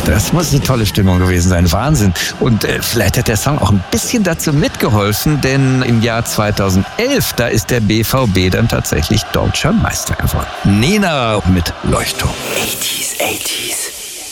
das muss eine tolle Stimmung gewesen sein. Wahnsinn. Und vielleicht hat der Song auch ein bisschen dazu mitgeholfen, denn im Jahr 2011, da ist der BVB dann tatsächlich deutscher Meister geworden. Nena mit Leuchtturm. 80s.